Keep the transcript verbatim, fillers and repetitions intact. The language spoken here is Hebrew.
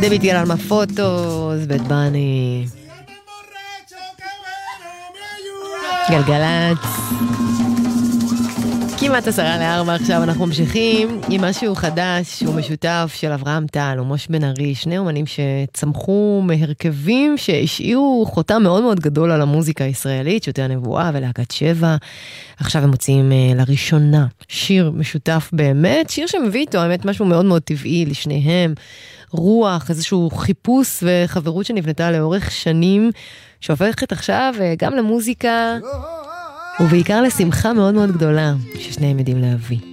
דבי תיאלמה פוטוס, בית בני, גלגלץ. כמעט עשרה לארבע. עכשיו אנחנו ממשיכים עם משהו חדש ומשותף של אברהם טל ומוש בן ארי, שני אומנים שצמחו מהרכבים שהשאירו חותם מאוד מאוד גדול על המוזיקה הישראלית, שוטי הנבואה ולהקת שבע. עכשיו הם מוצאים לראשונה שיר משותף באמת, שיר שמביא איתו האמת משהו מאוד מאוד טבעי לשניהם, רוח, איזשהו חיפוש וחברות שנבנתה לאורך שנים, שהופכת עכשיו גם למוזיקה ובעיקר לשמחה מאוד מאוד גדולה ששניהם יודעים להביא.